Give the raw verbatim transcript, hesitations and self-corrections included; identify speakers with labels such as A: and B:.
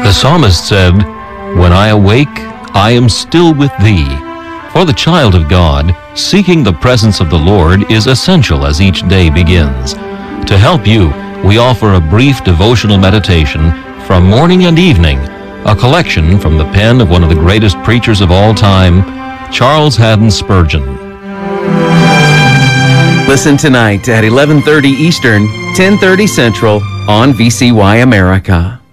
A: The psalmist said, "When I awake, I am still with thee." For the child of God, seeking the presence of the Lord is essential as each day begins. To help you, we offer a brief devotional meditation from morning and evening, a collection from the pen of one of the greatest preachers of all time, Charles Haddon Spurgeon.
B: Listen tonight at eleven thirty Eastern, ten thirty Central on V C Y America.